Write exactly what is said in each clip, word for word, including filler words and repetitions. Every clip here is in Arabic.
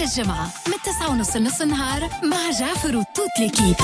للجمعة من تسعة ونص لنص النهار مع جعفر وتوت ليكيب.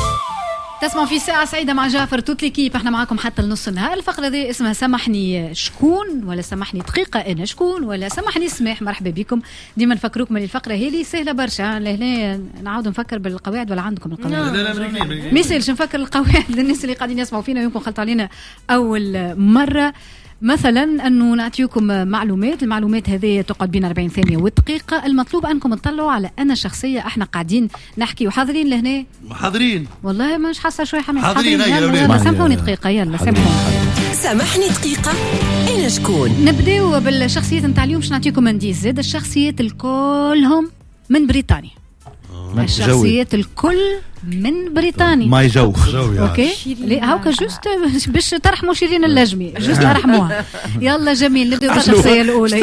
تسمعوا في ساعة سعيدة مع جعفر توت ليكيب. احنا معاكم حتى لنص النهار. الفقرة دي اسمها سامحني شكون، ولا سامحني دقيقة انا شكون، ولا سامحني سماح. مرحبا بكم. ديما نفكروكم من الفقرة هذه سهلة برشا. لهنا نعاود نفكر بالقواعد ولا عندكم القواعد؟ لا لا ما يسالش نفكر القواعد للناس اللي قاعدين يسمعوا فينا يمكن خلط علينا أول مرة. مثلا أنه نعطيكم معلومات، المعلومات هذه تقعد بين أربعين ثانية والدقيقة. المطلوب أنكم تطلعوا على أنا شخصية احنا قاعدين نحكي وحاضرين لهنا. حاضرين والله مش حاسة شوية حمد. حاضرين. يلا, يلا سامحوني دقيقة. يلا سامحوني. سامحني دقيقة أنا شكون. نبدأ بالشخصيات نتاع اليوم. باش نعطيكم نديز زاد الشخصيات الكلهم من بريطانيا. الشخصيات الكل من بريطانيا. ماي جو اوكي هاكا جوست باش ترحموا شيرين اللجمي جوست ارحموها. يلا جميل نبداو بالشخصيه الاولى.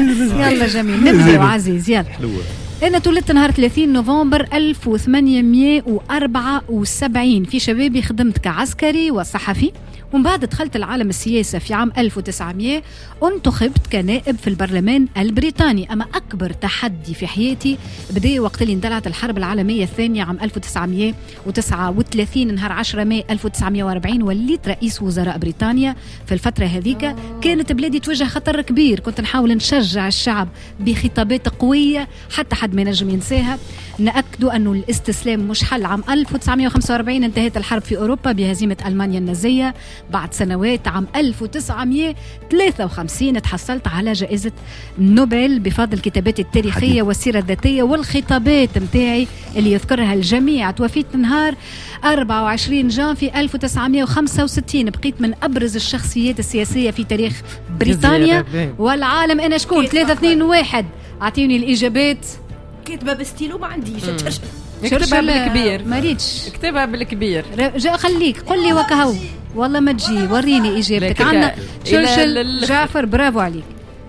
يلا جميل نبداو عزيز. يلا أنا تولدت نهار ثلاثين نوفمبر ألف وثمانمائة وأربعة وسبعين. في شبابي خدمت كعسكري وصحفي، ومن بعد دخلت العالم السياسة في عام ألف وتسعمائة وانتخبت كنائب في البرلمان البريطاني. أما أكبر تحدي في حياتي بدأ وقت اللي اندلعت الحرب العالمية الثانية عام ألف وتسعمائة وتسعة وثلاثين نهار عشرة ماي ألف وتسعمائة وأربعين. وليت رئيس وزراء بريطانيا في الفترة هذيك. كانت بلادي تواجه خطر كبير، كنت نحاول نشجع الشعب بخطابات قوية حتى حد ما ينجم ينساها. نأكدوا أنه الاستسلام مش حل. عام ألف وتسعمائة وخمسة وأربعين انتهت الحرب في أوروبا بهزيمة ألمانيا النازية. بعد سنوات عام ألف وتسعمائة وثلاثة وخمسين تحصلت على جائزة نوبل بفضل الكتابات التاريخية والسيرة الذاتية والخطابات متاعي اللي يذكرها الجميع. توفيت نهار أربعة وعشرين جانفي ألف وتسعمائة وخمسة وستين. بقيت من أبرز الشخصيات السياسية في تاريخ بريطانيا والعالم. أنا شكون؟ ثلاثة اثنين واحد. أعطيني الإجابات. كاتبة بستيلو ما عنديش. اكتبها بالكبير. ما ريتش اكتبها بالكبير. جا خليك قل لي وكهو. والله ما تجي وريني إجابتك. عندنا تشرشل. جعفر برافو عليك.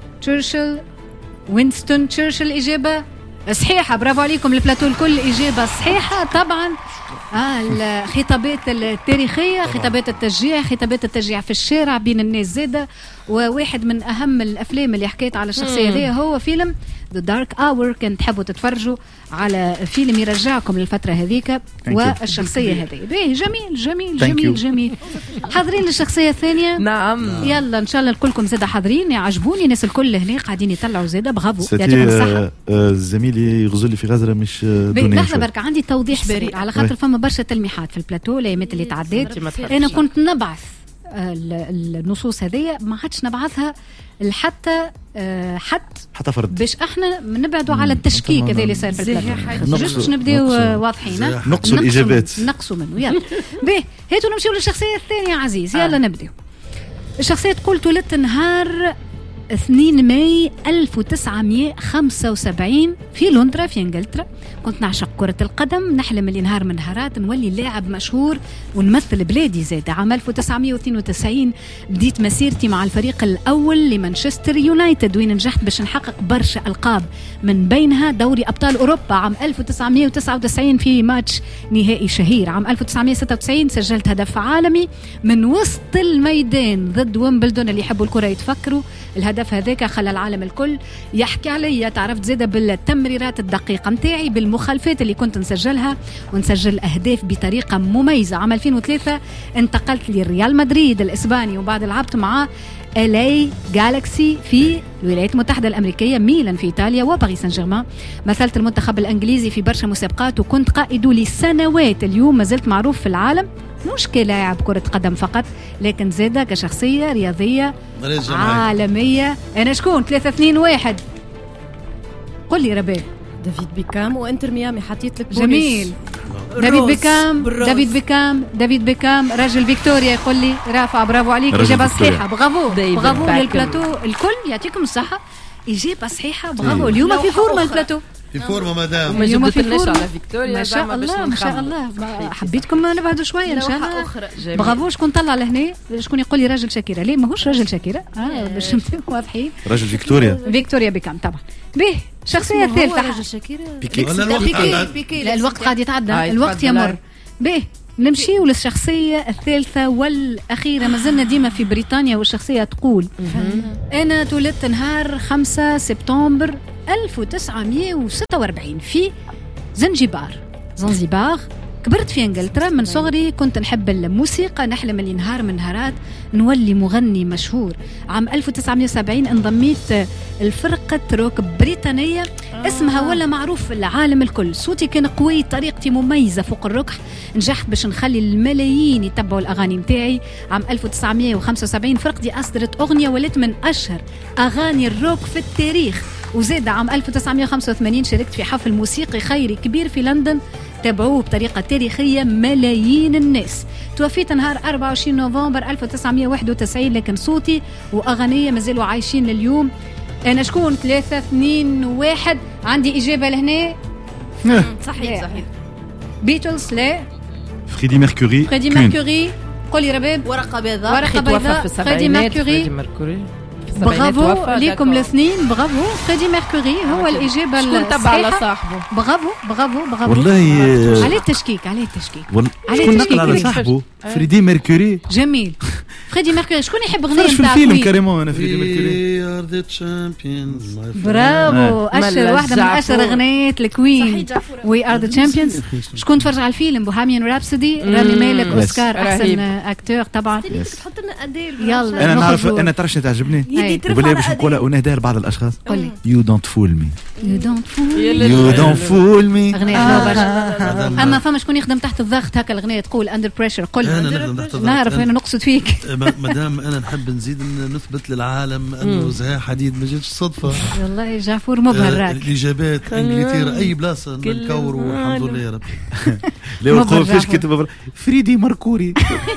تشرشل وينستون تشرشل إجابة صحيحة. برافو عليكم البلاتو الكل. إجابة صحيحة طبعا. آه الخطابات التاريخية، خطابات التشجيع، خطابات التشجيع في الشارع بين الناس زادة. وواحد من أهم الأفلام اللي حكيت على الشخصية هذه هو فيلم The Dark Hour. كان تحبوا تتفرجوا على فيلم يرجعكم للفترة هذيك والشخصية هذه. باهي جميل جميل جميل جميل. حاضرين للشخصية الثانية؟ نعم. يلا إن شاء الله الكلكم زادة حاضرين. يعجبوني الناس الكل هنا قاعدين يطلعوا زادة. بغابو يعطيكم الصحة. زميلي يغزل لي في غزرة مش دوني. لحظة بركة عندي توضيح سريع على خاطر فما برشا تلميحات في البلاتو الأيامات اللي تعديت. أنا كنت نبعث النصوص هذه ما عادش نبعثها لحتى حد حتى فرد باش احنا نبعدوا على التشكيك هذا اللي صار في البلاتو. باش نبداو واضحين نقصوا الإجابات نقصوا منه. يلا باهي هاتوا نمشيو للشخصية الثانية عزيز. يلا نبداو. الشخصية تقول تولدت نهار اثنين ماي ألف وتسعمائة وخمسة وسبعين في لندن في انجلترا. كنت نعشق كرة القدم، نحلم اللي نهار من نهارات نولي لاعب مشهور ونمثل بلادي زاد. عام ألف وتسعمائة واثنين وتسعين بديت مسيرتي مع الفريق الأول لمانشستر يونايتد، وين نجحت باش نحقق برشا ألقاب من بينها دوري أبطال أوروبا عام ألف وتسعمائة وتسعة وتسعين في ماتش نهائي شهير. عام ألف وتسعمائة وستة وتسعين سجلت هدف عالمي من وسط الميدان ضد ويمبلدون. اللي يحبوا الكرة يتفكروا الهدف هذاك خلى العالم الكل يحكي عليا. تعرفت زيادة بالتمريرات الدقيقة متاعي، بالمخالفات اللي كنت نسجلها ونسجل أهداف بطريقة مميزة. عام ألفين وثلاثة انتقلت لريال مدريد الإسباني، وبعد لعبت مع إل إيه جالاكسي في الولايات المتحدة الأمريكية، ميلان في إيطاليا، وباريس سان جيرمان. مثلت المنتخب الإنجليزي في برشا مسابقات وكنت قائده لسنوات. اليوم ما زلت معروف في العالم مش كلاعب كرة قدم فقط، لكن زادة كشخصية رياضية عالمية. أنا شكون؟ ثلاثة اثنين واحد. قل لي ربي. دافيد بيكام وانتر ميامي. حطيت لك جميل. دافيد بيكام دافيد بيكام دافيد بيكام رجل فيكتوريا. يقول لي رافع برافو عليك. إجابة صحيحة. برافو برافو للبلاتو الكل. يعطيكم الصحة. إجابة صحيحة. برافو. اليوم في فورمة البلاتو. في فورمة مدام. وما جبتلناش على فيكتوريا. ما شاء الله ما شاء الله. حبيتكم نبعدوا شوية إن شاء الله. برافو. شكون طلع لهنا؟ شكون يقول لي راجل شاكيرا؟ ليه ماهوش راجل شاكيرا. آه باش نكونوا واضحين. راجل فيكتوريا. فيكتوريا بيكام طبعا. به الشخصية الثالثة راجل شاكيرا. بيكي. الوقت بيكي. لا الوقت قاعد يتعدى. الوقت يمر. به نمشيو للشخصية الثالثة والأخيرة. ما زلنا ديما في بريطانيا. والشخصية تقول أنا تولدت نهار خمسة سبتمبر ألف وتسعمية وستة وأربعين في زنجبار زنزبار. كبرت في انجلترا من صغري، كنت نحب الموسيقى، نحلم اللي نهار من نهارات نولي مغني مشهور. عام ألف وتسعمية وسبعين انضميت الفرقة روك بريطانية آه. اسمها ولا معروف في العالم الكل. صوتي كان قوي، طريقتي مميزة فوق الركح، نجحت باش نخلي الملايين يتبعوا الأغاني متاعي. عام ألف وتسعمية وخمسة وسبعين فرقتي أصدرت أغنية ولات من أشهر أغاني الروك في التاريخ. وزاد عام ألف وتسعمية وخمسة وثمانين شاركت في حفل موسيقي خيري كبير في لندن، تابعوه بطريقة تاريخية ملايين الناس. توفيت نهار أربعة وعشرين نوفمبر ألف وتسعمية وواحد وتسعين، لكن صوتي وأغنية مازالوا عايشين لليوم. أنا شكون؟ ثلاثة اثنين واحد. عندي إجابة لهنا. صحيح صحيح. بيتلز لا. فريدي ميركوري. فريدي ميركوري. قولي رباب. ورقة بيضاء. ورقة بيضاء. فريدي ميركوري. برافو ليكم الاثنين، برافو. فريدي ميركوري هو الإجابة الصحيحة. شكون تبع على صاحبه؟ برافو برافو برافو. والله عليه التشكيك، عليه التشكيك. شكون نقل على صاحبه؟ فريدي ميركوري. جميل. فريدي ميركوري شكون يحب غنية في الفيلم كاريمون انا فريدي ميركوري. We are the champions. برافو. أشهر واحدة من أشهر أغنيات الكوين. We are the champions. شكون تفرج على الفيلم بوهيميان رابسودي؟ رامي مالك أوسكار أحسن أكتور طبعا. تحط لنا أديل. يلا أنا نعرف أنا ترى شنو تعجبني. وبالله باش نقولها ونهداها لبعض الاشخاص. قولي. You don't fool me. You don't fool me. You don't fool me. أغنية حلوة برشا. أما فما شكون يخدم تحت الضغط هكا الأغنية تقول under pressure. قل. أنا نخدم تحت الضغط. نعرف أنا نقصد فيك. مدام أنا نحب نزيد نثبت للعالم أنه زها حديد ما جاتش صدفة. والله جعفور مبهر راك. الإجابات إنجلترا أي بلاصة نكور والحمد لله يا رب. لا وقول فيش كتب فريدي ميركوري.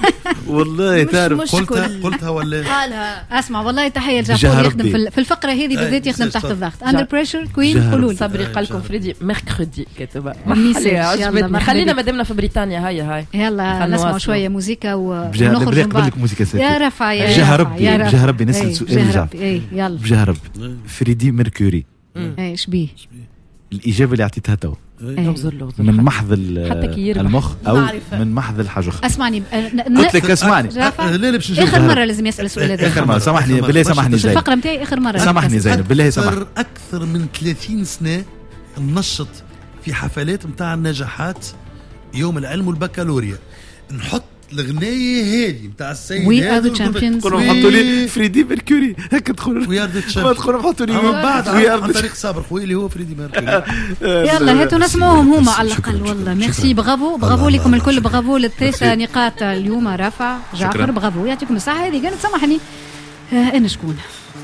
والله تعرف قلتها قلتها ولا قالها. اسمع والله تحيه لجعفر يخدم في الفقره هذه بالذات، يخدم تحت الضغط. اندر بريشر كوين. قولوا صبري قالكم فريدي ميركودي كتبها. يلا خلينا مادامنا في بريطانيا. هيا هاي يلا نسمع شويه موسيقى ونخرج من بعد موسيقى ساكتة. يا رفع يا بجاه ربي بجاه ربي نسال سؤال. يلا بجاه ربي فريدي ميركوري ايش بيه الاجابه اللي اعطيتها تو من محض المخ او من محض الحجر؟ اسمعني قلت لك اسمعني. اخر مره لازم يسال السؤال هذا. اخر مره سامحني بالله، سامحني زين الفقره نتاعي اخر مره. سامحني زين بالله سامح. اكثر من ثلاثين سنه ننشط في حفلات نتاع النجاحات يوم العلم والبكالوريا، نحط الغنايه هذه نتاع السيد وي ار ذا تشامبيونز. كانوا يحطوا لي فريدي ميركوري هكا تدخل وي ار ذا تشامبيونز. تدخلوا يحطوا لي من بعد عن طريق صابر خويا اللي هو فريدي ميركوري. يلا هاتوا نسمعوهم هما على الاقل. والله ميرسي، برافو برافو لكم الكل، برافو للثلاثه نقاط اليوم. رافع جعفر برافو، يعطيكم الصحه. هذه كانت سامحني انا شكون